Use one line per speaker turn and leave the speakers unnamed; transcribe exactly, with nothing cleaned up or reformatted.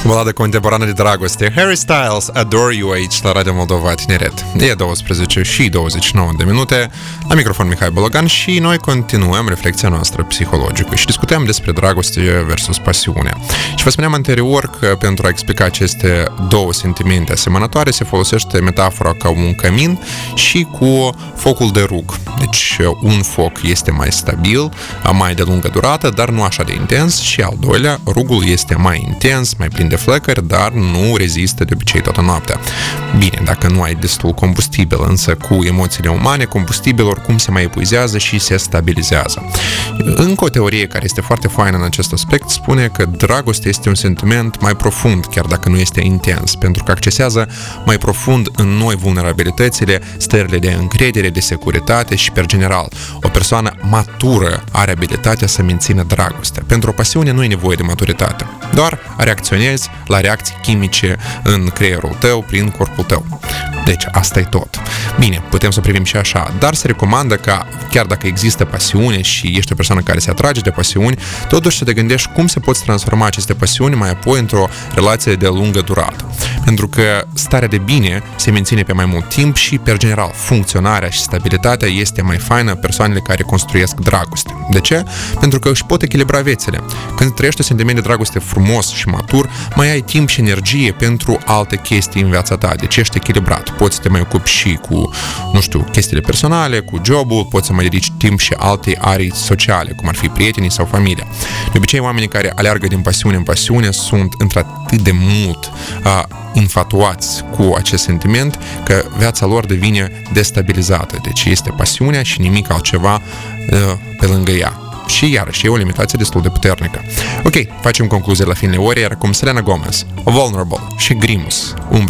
Baladă contemporană de dragoste. Harry Styles, Adore You, aici la Radio Moldova Tineret. E douăsprezece și douăzeci și nouă de minute. La microfon Mihai Bologan și noi continuăm reflexia noastră psihologică și discutăm despre dragoste versus pasiune. Și vă spuneam anterior că pentru a explica aceste două sentimente asemănătoare se folosește metafora ca un cămin și cu focul de rug. Deci un foc este mai stabil, mai de lungă durată, dar nu așa de intens, și al doilea, rugul este mai intens, mai plin de flăcări, dar nu rezistă de obicei toată noaptea. Bine, dacă nu ai destul combustibil, însă cu emoțiile umane, combustibil oricum se mai epuizează și se stabilizează. Încă o teorie care este foarte faină în acest aspect spune că dragostea este un sentiment mai profund, chiar dacă nu este intens, pentru că accesează mai profund în noi vulnerabilitățile, stările de încredere, de securitate și, per general, o persoană matură are abilitatea să mențină dragostea. Pentru o pasiune nu e nevoie de maturitate, doar reacționezi la reacții chimice în creierul tău, prin corpul tău. Deci, asta e tot. Bine, putem să privim și așa, dar se recomandă ca, chiar dacă există pasiune și ești o persoană care se atrage de pasiuni, totuși să te gândești cum se pot transforma aceste pasiuni mai apoi într-o relație de lungă durată. Pentru că starea de bine se menține pe mai mult timp și, per general, funcționarea și stabilitatea este mai faină persoanele care construiesc dragoste. De ce? Pentru că își pot echilibra viețile. Când trăiești un sentiment de dragoste frumos și matur, mai ai timp și energie pentru alte chestii în viața ta. Deci ești echilibrat. Poți să te mai ocupi și cu, nu știu, chestiile personale, cu jobul, poți să mai dedici timp și alte arii sociale, cum ar fi prietenii sau familia. De obicei, oamenii care aleargă din pasiune în pasiune sunt într-atât de mult uh, infatuați cu acest sentiment că viața lor devine destabilizată. Deci este pasiunea și nimic altceva uh, pe lângă ea. Și iarăși e o limitație destul de puternică. Ok, facem concluzii la finele ore, iar acum Selena Gomez, Vulnerable și Grimus, Umbre